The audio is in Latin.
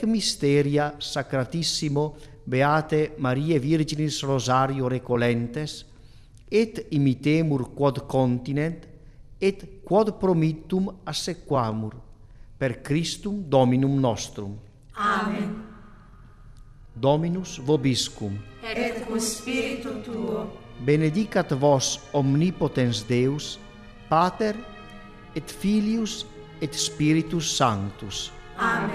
mysteria sacratissimo beate Mariae Virginis Rosario recolentes, et imitemur quod continent, et quod promittum assequamur, per Christum Dominum nostrum. Amen. Dominus vobiscum. Et cum spiritu tuo. Benedicat vos omnipotens Deus, Pater et Filius et Spiritus Sanctus. Amen.